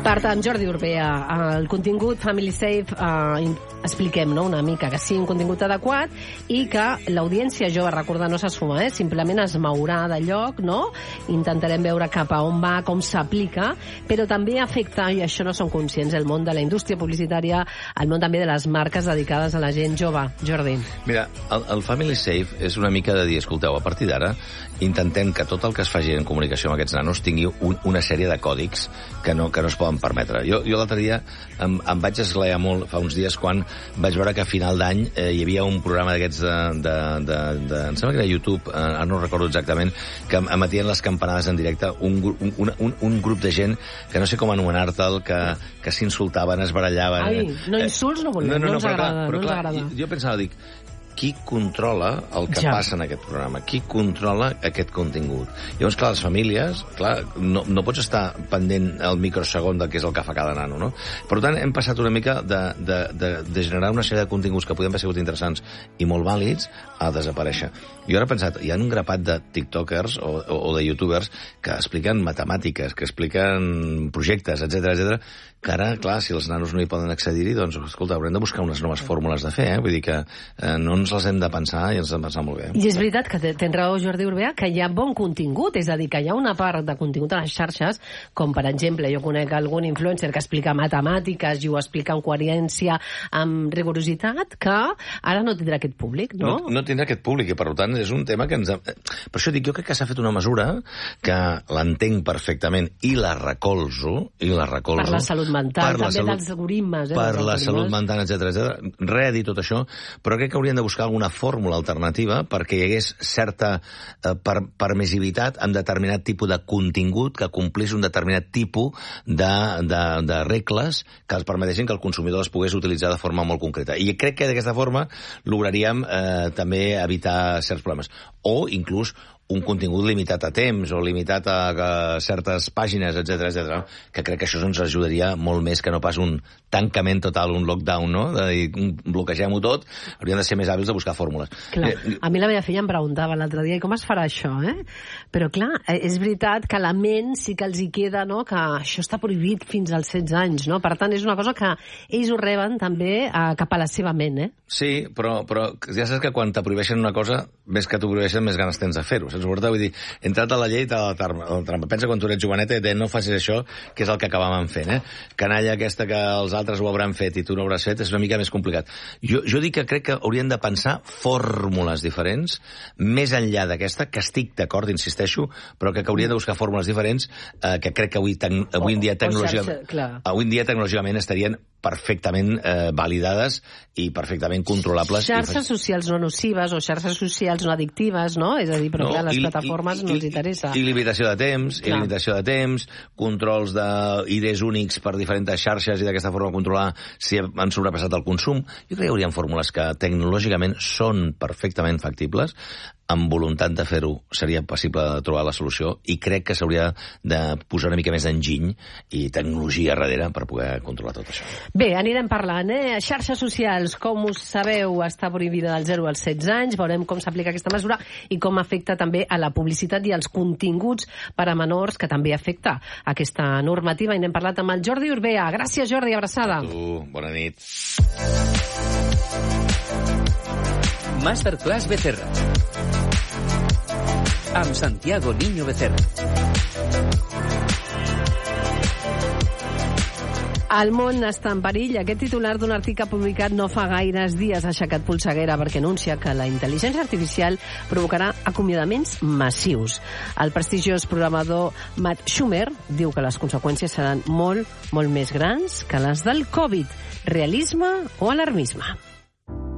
Per tant, Jordi Urbea, el contingut Family Safe, expliquem, no?, una mica que sigui un contingut adequat i que l'audiència jove, recordar, no s'esfuma, simplement es mourà de lloc, no? Intentarem veure cap a on va, com s'aplica, però també afecta, i això no som conscients, el món de la indústria publicitària, el món també de les marques dedicades a la gent jove. Jordi. Mira, el Family Safe és una mica de dir, escolteu, a partir d'ara intentem que tot el que es faci en comunicació amb aquests nanos tingui una sèrie de còdics que no es poden permetre. Jo l'altre dia em vaig esglaiar molt fa uns dies quan vaig veure que a final d'any hi havia un programa d'aquests em sembla que era YouTube, ara no recordo exactament, que emetien les campanades en directe, un grup de gent que no sé com anomenar-te'l, que s'insultaven, es barallaven. Ai, no insults no volem, no ens agrada. Però clar, jo pensava, dic, qui controla el que passa en aquest programa? Qui controla aquest contingut? Llavors, clar, les famílies, clar, no pots estar pendent el microsegon del que és el que fa cada nano, no? Per tant, hem passat una mica de generar una sèrie de continguts que podien haver sigut interessants i molt vàlids a desaparèixer. Jo ara he pensat, hi ha un grapat de tiktokers o de youtubers que expliquen matemàtiques, que expliquen projectes, etc, que ara, clar, si els nanos no hi poden accedir-hi, doncs, escolta, haurem de buscar unes noves fórmules de fer, Vull dir que no ens les hem de pensar i ens hem de pensar molt bé. I és veritat que tens raó, Jordi Urbea, que hi ha bon contingut, és a dir, que hi ha una part de contingut a les xarxes, com per exemple, jo conec algun influencer que explica matemàtiques i ho explica amb coherència, amb rigorositat, que ara no tindrà aquest públic, no? No tindrà aquest públic i, per tant, és un tema que ens... Per això dic, jo crec que s'ha fet una mesura que l'entenc perfectament i la recolzo. Per la salut mental, també dels algoritmes. Per la salut mental, etc. Res a dir tot això, però crec que haurien de buscar alguna fórmula alternativa perquè hi hagués certa permissivitat en determinat tipus de contingut que complís un determinat tipus de regles que els permetessin que el consumidor les pogués utilitzar de forma molt concreta. I crec que d'aquesta forma lograríem també evitar certs problemes. O inclús un contingut limitat a temps o limitat a certes pàgines, etc, que crec que això ens ajudaria molt més que no pas un tancament total, un lockdown, no? De dir, bloquegem-ho tot, hauríem de ser més hàbils de buscar fórmules. Clar, a mi la meva filla em preguntava l'altre dia, com es farà això, Però clar, és veritat que a la ment sí que els hi queda, no?, que això està prohibit fins als 16 anys, no? Per tant, és una cosa que ells ho reben també cap a la seva ment, Sí, però ja saps que quan te prohibeixen una cosa, més que t'ho prohibeixen, més ganes tens de fer-ho. Vull dir, he entrat a la llei de la trampa. Pensa quan tu ets joveneta i no facis això, que és el que acabàvem fent, Canalla aquesta que els altres ho hauran fet i tu no hauràs fet, és una mica més complicat. Jo dic que crec que haurien de pensar fórmules diferents, més enllà d'aquesta, que estic d'acord, insisteixo, però que haurien de buscar fórmules diferents que crec que avui en dia tecnològicament estarien perfectament validades i perfectament controlables. Xarxes socials no nocives o xarxes socials no addictives, no? És a dir, però clar, les plataformes no els interessa. I limitació de temps, controls d'idees únics per diferents xarxes i d'aquesta forma controlar si han sobrepassat el consum. Jo crec que hi hauria fórmules que tecnològicament són perfectament factibles, amb voluntat de fer-ho seria possible de trobar la solució i crec que s'hauria de posar una mica més enginy i tecnologia darrere per poder controlar tot això. Bé, anirem parlant, Xarxes socials, com us sabeu, està prohibida del 0 als 16 anys, veurem com s'aplica aquesta mesura i com afecta també a la publicitat i als continguts per a menors, que també afecta aquesta normativa, i n'hem parlat amb el Jordi Urbea. Gràcies, Jordi, abraçada. A tu, bona nit. Masterclass Becerra amb Santiago Niño Becerra. El món està en perill. Aquest titular d'un article publicat no fa gaires dies ha aixecat polseguera perquè anuncia que la intel·ligència artificial provocarà acomiadaments massius. El prestigiós programador Matt Schumer diu que les conseqüències seran molt, molt més grans que les del Covid. Realisme o alarmisme?